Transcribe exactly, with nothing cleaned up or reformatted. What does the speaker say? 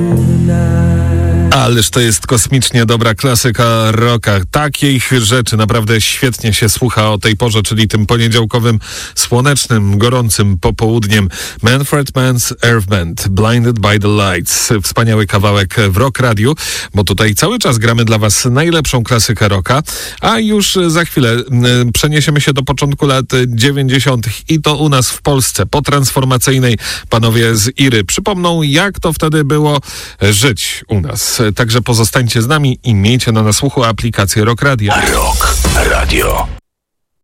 Ależ to jest kosmicznie dobra klasyka rocka. Takich rzeczy naprawdę świetnie się słucha o tej porze, czyli tym poniedziałkowym, słonecznym, gorącym popołudniem. Manfred Mann's Earth Band, Blinded by the Lights. Wspaniały kawałek w Rock Radiu, bo tutaj cały czas gramy dla was najlepszą klasykę rocka, a już za chwilę przeniesiemy się do początku lat dziewięćdziesiątych i to u nas w Polsce, po transformacyjnej. Panowie z Iry przypomną, jak to wtedy było żyć u nas. Także pozostańcie z nami i miejcie na nasłuchu aplikację Rock Radio. Rock Radio.